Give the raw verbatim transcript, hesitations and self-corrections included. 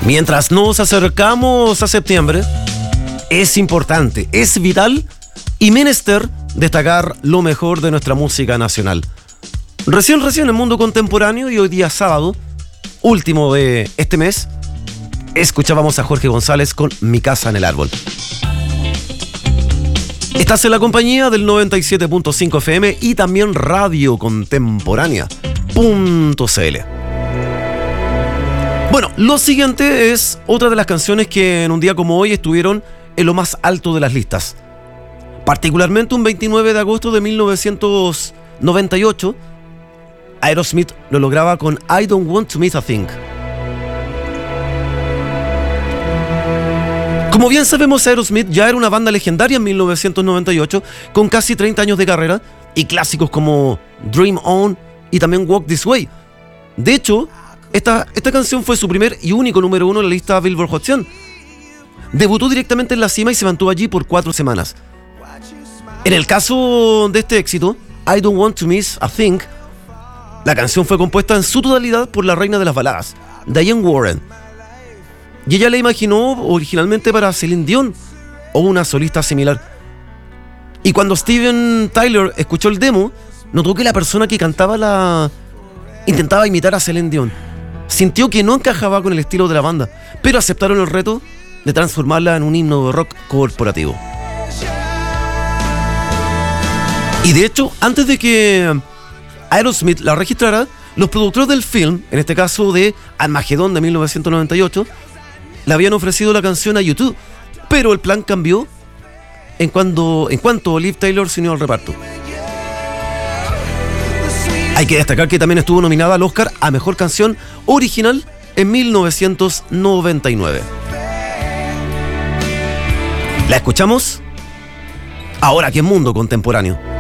Mientras nos acercamos a septiembre, es importante, es vital y menester destacar lo mejor de nuestra música nacional. Recién, recién en Mundo Contemporáneo y hoy día sábado, último de este mes, escuchábamos a Jorge González con Mi Casa en el Árbol. Estás en la compañía del noventa y siete punto cinco F M y también Radio Contemporánea punto c l. Bueno, lo siguiente es otra de las canciones que en un día como hoy estuvieron en lo más alto de las listas. Particularmente un veintinueve de agosto de mil novecientos noventa y ocho, Aerosmith lo lograba con I Don't Want to Miss a Thing. Como bien sabemos, Aerosmith ya era una banda legendaria en mil novecientos noventa y ocho, con casi treinta años de carrera y clásicos como Dream On y también Walk This Way. De hecho, esta, esta canción fue su primer y único número uno en la lista Billboard Hot cien. Debutó directamente en la cima y se mantuvo allí por cuatro semanas. En el caso de este éxito, I Don't Want to Miss a Thing, la canción fue compuesta en su totalidad por la reina de las baladas, Diane Warren. Y ella la imaginó originalmente para Celine Dion o una solista similar. Y cuando Steven Tyler escuchó el demo, notó que la persona que cantaba la intentaba imitar a Celine Dion. Sintió que no encajaba con el estilo de la banda, pero aceptaron el reto de transformarla en un himno de rock corporativo. Y de hecho, antes de que Aerosmith la registrara, los productores del film, en este caso de Armagedón de mil novecientos noventa y ocho, le habían ofrecido la canción a YouTube, pero el plan cambió en, cuando, en cuanto Liv Tyler se unió al reparto. Hay que destacar que también estuvo nominada al Oscar a Mejor Canción Original en mil novecientos noventa y nueve. ¿La escuchamos? Ahora aquí en Mundo Contemporáneo.